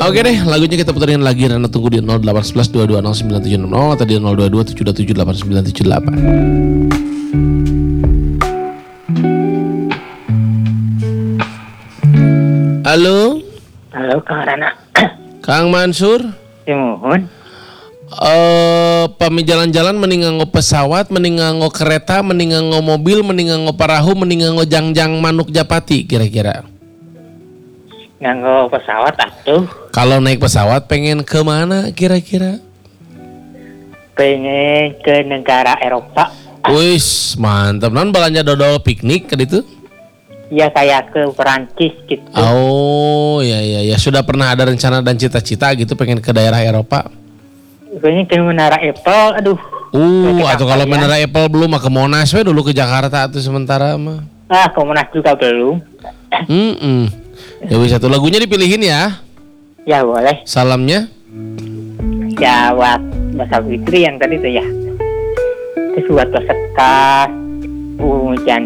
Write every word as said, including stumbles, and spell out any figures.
Oke deh, lagunya kita puterin lagi. Rana tunggu di nol delapan satu satu dua dua nol sembilan tujuh enam nol atau di nol dua dua tujuh dua tujuh delapan sembilan tujuh delapan. Halo. Halo Kang Rana. Kang Mansur. Ya mohon. Eh, pami jalan-jalan mending nganggo pesawat, mending nganggo kereta, mending nganggo mobil, mending nganggo perahu, mending nganggo jangjang manuk japati kira-kira. Nganggo pesawat atuh. Kalau naik pesawat pengen ke mana kira-kira? Pengen ke negara Eropa. Wis, mantap. Non balanja dodol piknik ke ditu? Ya kayak ke Perancis gitu. Oh, ya ya ya, sudah pernah ada rencana dan cita-cita gitu pengen ke daerah Eropa? Pengen ke Menara Eiffel, aduh. Uh, atau kalau Menara Eiffel belum mah ke Monas we dulu ke Jakarta tuh sementara mah. Ah, ke Monas juga belum. Hmm. Ya wis, satu lagunya dipilihin ya. Ya boleh. Salamnya? Ya buat Mbak Fitri yang tadi tuh ya. Terus buat peserta hujan